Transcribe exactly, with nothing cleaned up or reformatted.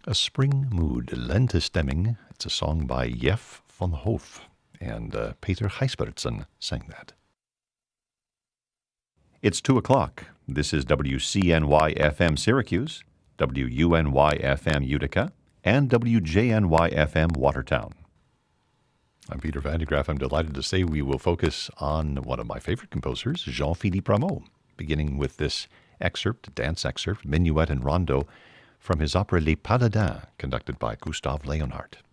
A Spring Mood, Lente Stemming. It's a song by Jeff van Hoof, and uh, Peter Gijsbertsen sang that. It's two o'clock. This is W C N Y F M Syracuse, W U N Y F M Utica, and W J N Y F M Watertown. I'm Peter Van de Graaff. I'm delighted to say we will focus on one of my favorite composers, Jean-Philippe Rameau, beginning with this excerpt, dance excerpt, minuet and rondo, from his opera Les Paladins, conducted by Gustave Leonhardt.